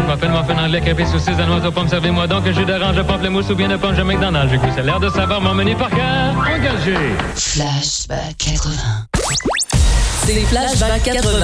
muffin anglais, café saucisse, danoise aux pommes, servez-moi donc un jus d'orange, pamplemousse ou bien de pomme, je McDonald's. J'ai goûté, c'est l'air de savoir mon menu par cœur. Engagé. Flashback 80. C'est les Flashback 80.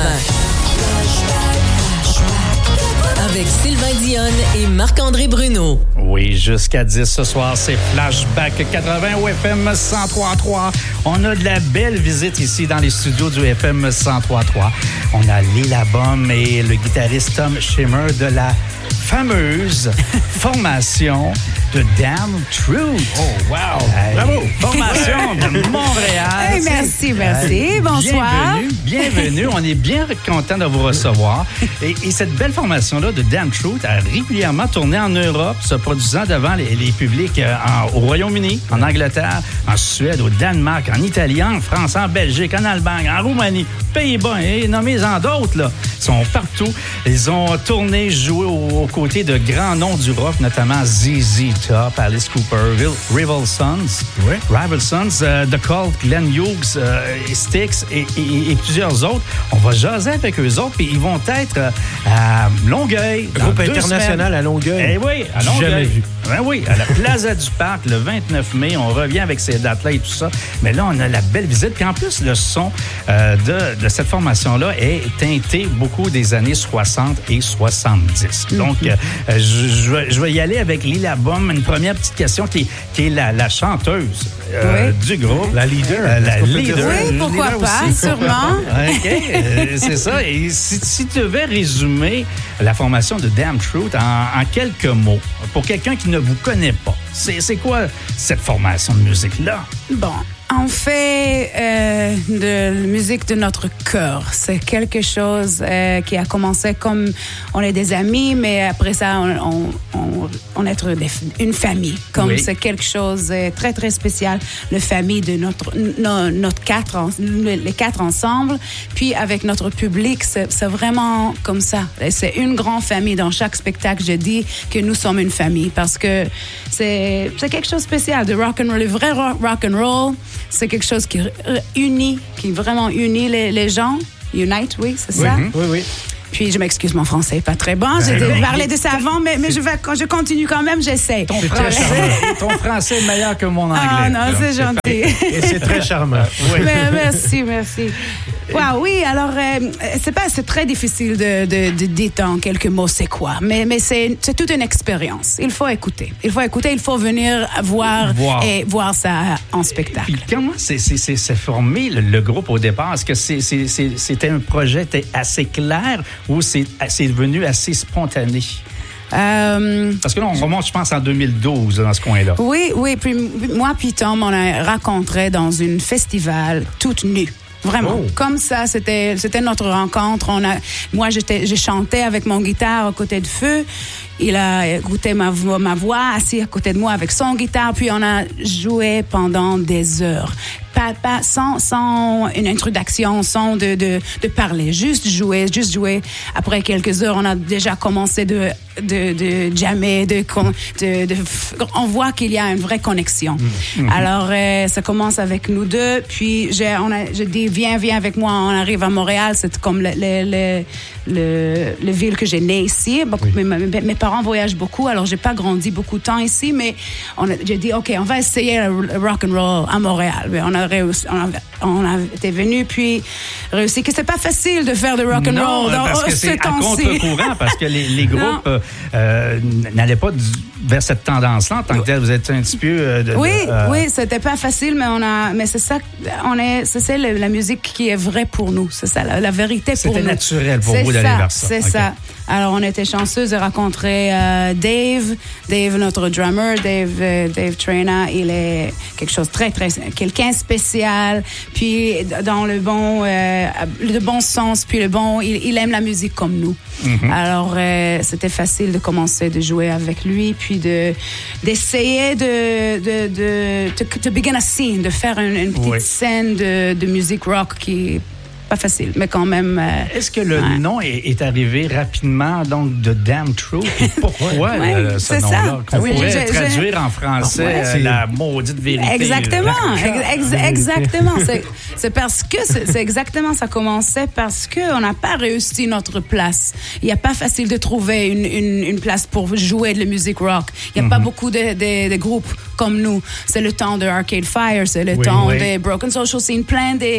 Avec Sylvain Dionne et Marc-André Bruno. Oui, jusqu'à 10 ce soir, c'est Flashback 80 au FM 103.3. On a de la belle visite ici dans les studios du FM 103.3. On a Lila Bum et le guitariste Tom Schimmer de la fameuse formation de Damn Truth. Oh, wow! Bravo! Formation de Montréal. Hey, merci. Bonsoir. Bienvenue. On est bien content de vous recevoir. Et cette belle formation-là de Damn Truth a régulièrement tourné en Europe, se produisant devant les publics au Royaume-Uni, en Angleterre, en Suède, au Danemark, en Italie, en France, en Belgique, en Allemagne, en Roumanie, Pays-Bas, et nommez-en d'autres, là. Ils sont partout. Ils ont tourné, joué aux côtés de grands noms du rock, notamment ZZ Top, Alice Cooper, Rival Sons, The Cult, Glenn Hughes, Styx et plusieurs autres. On va jaser avec eux autres, puis ils vont être à Longueuil. Groupe international à Longueuil. Eh oui, à Longueuil. Jamais vu. Ben oui, à la Plaza du Parc, le 29 mai. On revient avec ces dates-là et tout ça. Mais là, on a la belle visite. Puis en plus, le son de cette formation-là est teinté beaucoup des années 60 et 70. Donc, je vais y aller avec Lila Bum. Une première petite question qui est la chanteuse du groupe. La leader. La leader. Oui, pourquoi pas, aussi. sûrement. OK, c'est ça. Et si tu devais résumer la formation de Damn Truth en quelques mots, pour quelqu'un qui ne vous connaît pas, c'est quoi cette formation de musique-là? Bon, on fait de la musique de notre cœur. C'est quelque chose qui a commencé comme on est des amis, mais après ça, on est une famille. Comme oui. c'est quelque chose de très, très spécial, la famille de notre les quatre ensemble. Puis avec notre public, c'est vraiment comme ça. C'est une grande famille. Dans chaque spectacle, je dis que nous sommes une famille parce que c'est quelque chose de spécial, de rock'n'roll, le vrai rock'n'roll. C'est quelque chose qui vraiment unit les gens. Unite, oui, c'est ça? Oui. Puis, je m'excuse, mon français n'est pas très bon. J'ai parlé de ça avant, mais je continue quand même, j'essaie. Ton français est meilleur que mon anglais. Ah non, c'est gentil. Et c'est très charmant. Oui. Merci. Wow, oui, alors, c'est très difficile de dire en quelques mots c'est quoi, mais c'est toute une expérience. Il faut écouter, il faut venir voir et voir ça en spectacle. Puis comment c'est formé le groupe au départ? Est-ce que c'était un projet assez clair ou c'est devenu assez spontané? Parce que là, on remonte, je pense, en 2012, dans ce coin-là. Oui, puis moi puis Tom, on a rencontré dans un festival toute nue. Vraiment. Oh. Comme ça, c'était notre rencontre. Moi, j'ai chanté avec mon guitare à côté de feu. Il a écouté ma voix, assis à côté de moi avec son guitare. Puis on a joué pendant des heures. Pas sans une introduction, sans de parler. Juste jouer. Après quelques heures, on a déjà commencé de jammer, on voit qu'il y a une vraie connexion. Alors, ça commence avec nous deux. Puis, je dis, viens avec moi. On arrive à Montréal. C'est comme le ville que j'ai née ici. Oui. Mes parents voyagent beaucoup. Alors, j'ai pas grandi beaucoup de temps ici. Mais j'ai dit, OK, on va essayer le rock'n'roll à Montréal. Mais on a été venus puis réussi que c'est pas facile de faire de rock'n'roll parce que c'est à contre-courant parce que les groupes n'allaient pas vers cette tendance-là en tant que tel. Vous êtes un petit peu oui, c'était pas facile, mais c'est ça, c'est la musique qui est vraie pour nous. C'est ça, la vérité pour nous. C'était naturel pour vous d'aller vers ça. C'est ça. Alors, on était chanceux de rencontrer Dave, notre drummer, Dave Traina. Il est quelque chose de très, quelqu'un spécial. Puis, dans le bon sens, puis il aime la musique comme nous. Mm-hmm. Alors, c'était facile de commencer de jouer avec lui, puis d'essayer de begin a scene, de faire une petite scène de musique rock qui pas facile, mais quand même. Est-ce que le nom est arrivé rapidement, donc, de Damn Truth? Et pourquoi ce nom-là? Qu'on pourrait traduire en français la maudite vérité. Exactement. Exactement. C'est parce que c'est exactement ça commençait parce qu'on n'a pas réussi notre place. Il n'y a pas facile de trouver une place pour jouer de la musique rock. Il n'y a pas beaucoup de groupes comme nous. C'est le temps de Arcade Fire, c'est le temps des Broken Social Scene, plein des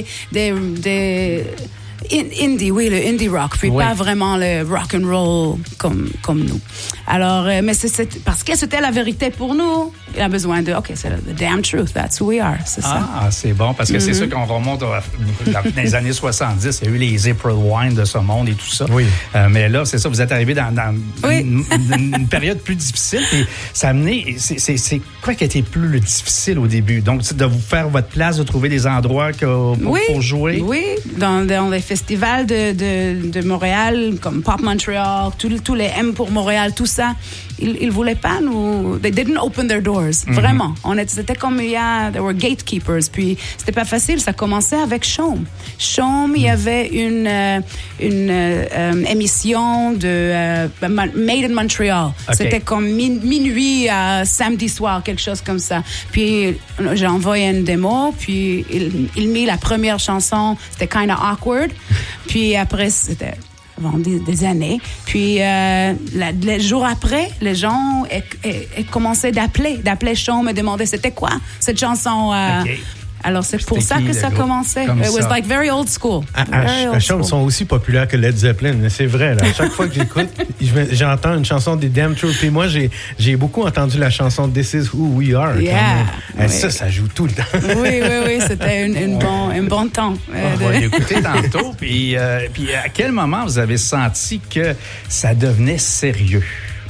indie, le indie rock, puis pas vraiment le rock and roll comme nous. Alors, mais c'est parce que c'était la vérité pour nous. Il a besoin de, c'est the damn truth, that's who we are, c'est ça. Ah, c'est bon, parce que c'est sûr qu'on remonte dans les années 70, il y a eu les April Wine de ce monde et tout ça. Oui. Mais là, c'est ça, vous êtes arrivé dans une période plus difficile, et ça a amené, c'est quoi qui a été plus difficile au début? Donc, de vous faire votre place, de trouver des endroits pour jouer? Oui, dans les festivals de Montréal, comme Pop Montreal, tous les M pour Montréal, tout ça, ils voulaient pas nous... They didn't open their doors, vraiment. C'était comme there were gatekeepers, puis c'était pas facile. Ça commençait avec Chaume. Chaume, il y avait une émission de Made in Montreal. Okay. C'était comme minuit à samedi soir, quelque chose comme ça. Puis j'ai envoyé une démo, puis il mit la première chanson, c'était kind of awkward. Puis après, c'était des années. Puis le jour après, les gens commençaient d'appeler Chaume, me demander c'était quoi cette chanson. Okay. Alors, c'est pour ça que ça commençait. It was like very old school. Chaume sont aussi populaires que Led Zeppelin, mais c'est vrai. Là. À chaque fois que j'écoute, j'entends une chanson des Damn Truth. Puis moi, j'ai beaucoup entendu la chanson This Is Who We Are. Yeah. Ça joue tout le temps. Oui, c'était un bon temps. On va l'écouter tantôt. Puis à quel moment vous avez senti que ça devenait sérieux?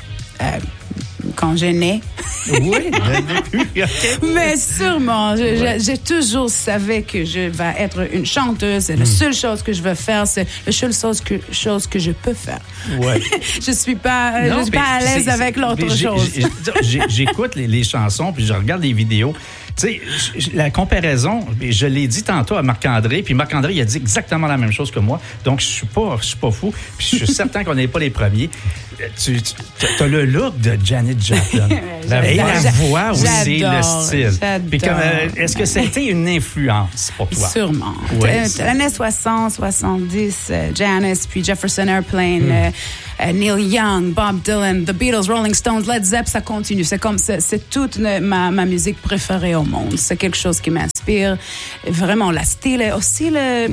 Quand j'ai né. Oui, okay. Mais sûrement, j'ai toujours savais que je vais être une chanteuse. C'est la seule chose que je veux faire. C'est la seule chose que je peux faire. Ouais. Je suis pas à l'aise avec l'autre chose. J'écoute les chansons, puis je regarde les vidéos. Tu sais, la comparaison, je l'ai dit tantôt à Marc-André, puis Marc-André, il a dit exactement la même chose que moi. Donc, je suis pas fou, puis je suis certain qu'on n'est pas les premiers. Tu as le look de Janet Joplin. La voix aussi, le style. Puis est-ce que c'était une influence pour toi? Sûrement. Oui, l'année 60, 70, Janis, puis Jefferson Airplane, Neil Young, Bob Dylan, The Beatles, Rolling Stones, Led Zepp, ça continue. C'est toute ma musique préférée au monde. C'est quelque chose qui m'inspire. Vraiment, la style et aussi le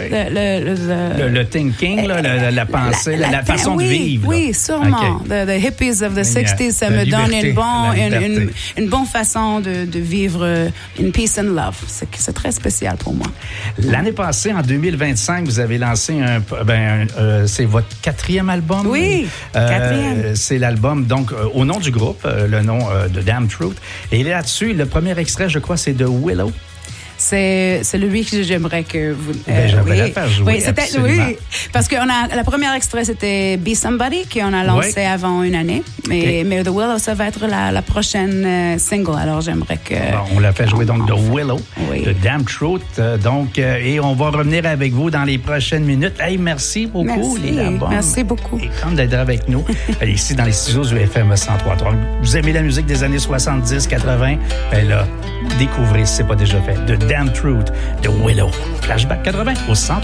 thinking, la pensée, la façon de vivre. Oui, sûrement. Okay. The hippies of the 60s, ça me donne une bonne façon de vivre in peace and love. C'est très spécial pour moi. L'année passée, en 2025, vous avez lancé c'est votre 4e album? Oui, 4e. C'est l'album, donc, au nom du groupe, le nom de Damn Truth. Et là-dessus, le premier extrait, je crois, c'est de Willow. C'est lui que j'aimerais que vous... j'aimerais la faire jouer, oui, parce que la première extrait, c'était Be Somebody, qu'on a lancé avant une année. Mais The Willow, ça va être la prochaine single. Alors, j'aimerais que... on l'a fait jouer, donc, de Willow, de Damn Truth. Et on va revenir avec vous dans les prochaines minutes. Hey, merci beaucoup, Lila Bombe. Merci beaucoup. Et comme d'être avec nous, ici, dans les studios du FM 103.3. Vous aimez la musique des années 70, 80? Ben là, découvrez, si ce n'est pas déjà fait, de Damn Truth, de Willow. Flashback 80 au 103.3.